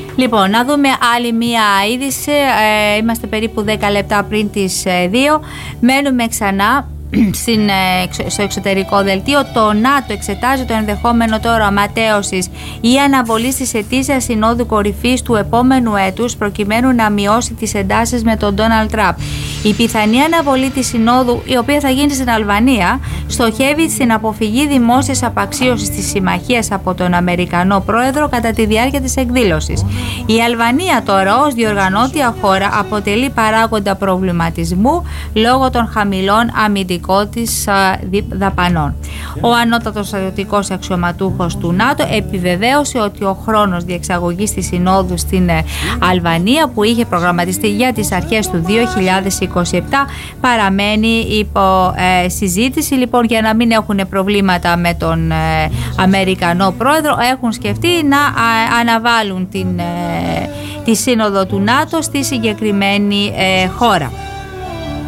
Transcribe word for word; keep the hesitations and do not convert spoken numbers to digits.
Λοιπόν, να δούμε άλλη μία είδηση. Ε, είμαστε περίπου δέκα λεπτά πριν τις δύο. Μένουμε ξανά στην, στο εξωτερικό δελτίο. Το ΝΑΤΟ εξετάζει το ενδεχόμενο τώρα ματέωσης ή αναβολής της ετήσιας συνόδου κορυφής του επόμενου έτους προκειμένου να μειώσει τις εντάσεις με τον Ντόναλντ Τραμπ. Η πιθανή αναβολή της συνόδου, η οποία θα γίνει στην Αλβανία, στοχεύει στην αποφυγή δημόσιας απαξίωσης της συμμαχίας από τον Αμερικανό πρόεδρο κατά τη διάρκεια της εκδήλωσης. Η Αλβανία τώρα ως διοργανώτια χώρα αποτελεί παράγοντα προβληματισμού λόγω των χαμηλών αμυντικών της δαπανών. Ο ανώτατος στρατιωτικός αξιωματούχος του ΝΑΤΟ επιβεβαίωσε ότι ο χρόνος διεξαγωγής της συνόδου στην Αλβανία, που είχε προγραμματιστεί για τις αρχές του δύο χιλιάδες είκοσι επτά, παραμένει υπό ε, συζήτηση. Λοιπόν, για να μην έχουν προβλήματα με τον ε, Αμερικανό πρόεδρο, έχουν σκεφτεί να ε, αναβάλουν την, ε, τη σύνοδο του ΝΑΤΟ στη συγκεκριμένη ε, χώρα.